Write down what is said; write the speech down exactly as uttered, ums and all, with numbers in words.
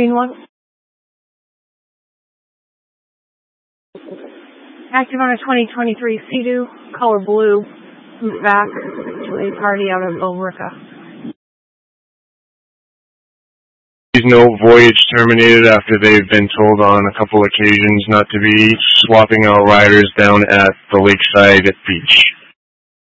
green one. Active on a twenty twenty-three Sea-Doo, color blue, route back to a party out of Billerica. No voyage terminated after they've been told on a couple occasions not to be swapping out riders down at the lakeside beach.